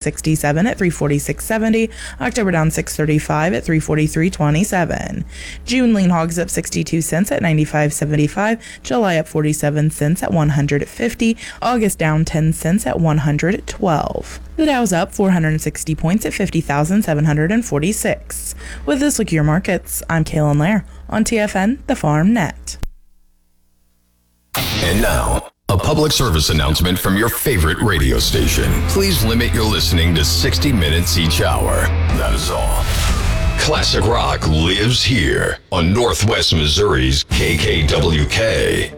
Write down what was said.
667 at 346.70. October down 635 at 343.27. June lean hogs up 62 cents at 95.75. July up 47 cents at 150. August down 10 cents at 112. The Dow's up 460 points at 50,746. With this look at your markets, I'm Kaylin Lair on TFN, the Farm Net. And now, a public service announcement from your favorite radio station. Please limit your listening to 60 minutes each hour. That is all. Classic rock lives here on Northwest Missouri's KKWK.